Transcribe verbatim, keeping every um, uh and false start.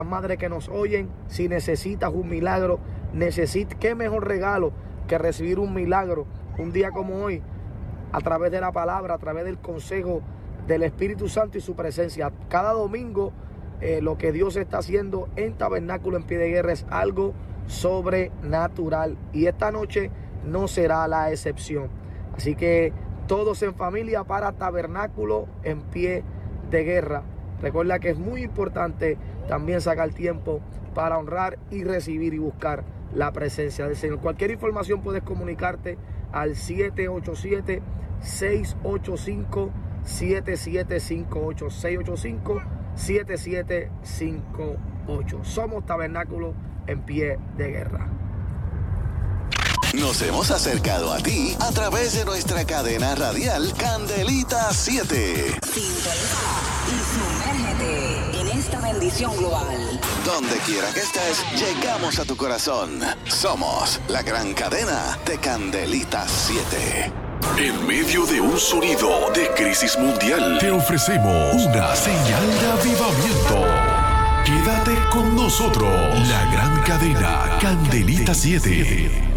madres que nos oyen, si necesitas un milagro, necesitas, qué mejor regalo que recibir un milagro un día como hoy, a través de la palabra, a través del consejo del Espíritu Santo y su presencia. Cada domingo eh, lo que Dios está haciendo en Tabernáculo en Pie de Guerra es algo sobrenatural, y esta noche no será la excepción. Así que todos en familia para Tabernáculo en Pie de Guerra. Recuerda que es muy importante también sacar tiempo para honrar y recibir y buscar la presencia del Señor. Cualquier información puedes comunicarte al siete ocho siete, seis ocho cinco, siete siete cinco ocho, seis ocho cinco, siete siete cinco ocho. Somos Tabernáculo en Pie de Guerra. Nos hemos acercado a ti a través de nuestra cadena radial Candelita siete. Sintoniza y sumérgete en esta bendición global. Donde quiera que estés, llegamos a tu corazón. Somos la gran cadena de Candelita siete. En medio de un sonido de crisis mundial, te ofrecemos una señal de avivamiento. Quédate con nosotros, la gran cadena Candelita siete.